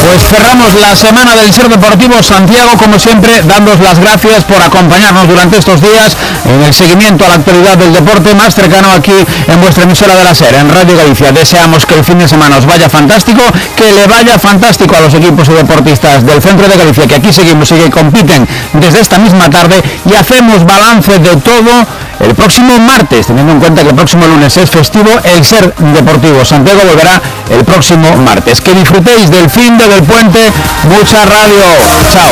Pues cerramos la semana del Ser Deportivo Santiago, como siempre, dándos las gracias por acompañarnos durante estos días en el seguimiento a la actualidad del deporte más cercano aquí en vuestra emisora de la SER, en Radio Galicia. Deseamos que el fin de semana os vaya fantástico, que le vaya fantástico a los equipos y deportistas del centro de Galicia, que aquí seguimos y que compiten desde esta misma tarde, y hacemos balance de todo el próximo martes, teniendo en cuenta que el próximo lunes es festivo. El Ser Deportivo Santiago volverá el próximo martes. Que disfrutéis del fin del puente. Mucha radio. Chao.